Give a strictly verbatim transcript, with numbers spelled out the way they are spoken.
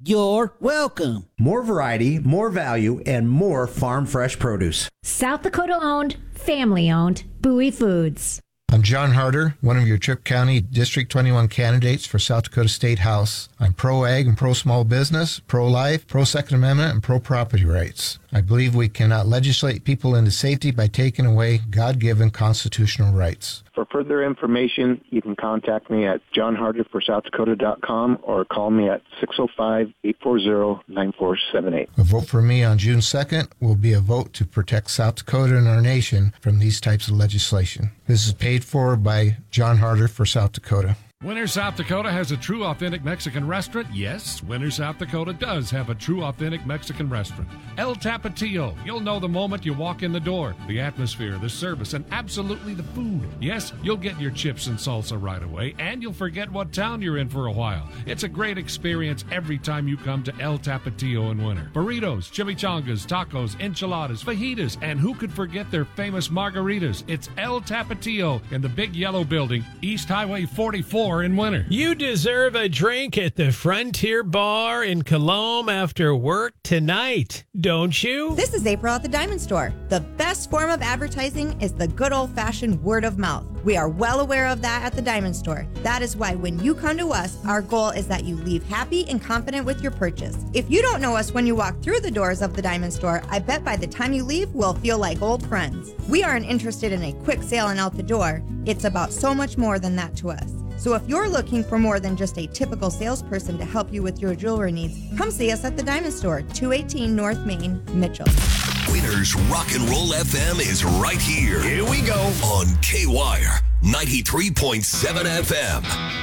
You're welcome. More variety, more value, and more farm fresh produce. South Dakota owned, family owned, Bowie Foods. I'm John Harder, one of your Tripp County District twenty-one candidates for South Dakota State House. I'm pro-ag and pro-small business, pro-life, pro-Second Amendment, and pro-property rights. I believe we cannot legislate people into safety by taking away God-given constitutional rights. For further information, you can contact me at john harder for south dakota dot com or call me at six oh five, eight four zero, nine four seven eight. A vote for me on June second will be a vote to protect South Dakota and our nation from these types of legislation. This is paid for by John Harder for South Dakota. Winter, South Dakota has a true authentic Mexican restaurant. Yes, Winter, South Dakota does have a true authentic Mexican restaurant. El Tapatio. You'll know the moment you walk in the door. The atmosphere, the service, and absolutely the food. Yes, you'll get your chips and salsa right away, and you'll forget what town you're in for a while. It's a great experience every time you come to El Tapatio in Winter. Burritos, chimichangas, tacos, enchiladas, fajitas, and who could forget their famous margaritas? It's El Tapatio in the big yellow building, East Highway forty-four in Winter. You deserve a drink at the Frontier Bar in Colombe after work tonight, don't you? This is April at the Diamond Store. The best form of advertising is the good old-fashioned word of mouth. We are well aware of that at the Diamond Store. That is why when you come to us, our goal is that you leave happy and confident with your purchase. If you don't know us when you walk through the doors of the Diamond Store, I bet by the time you leave, we'll feel like old friends. We aren't interested in a quick sale and out the door. It's about so much more than that to us. So if you're looking for more than just a typical salesperson to help you with your jewelry needs, come see us at the Diamond Store, two eighteen North Main, Mitchell. Winter's Rock and Roll F M is right here. Here we go on K-Wire ninety-three point seven F M.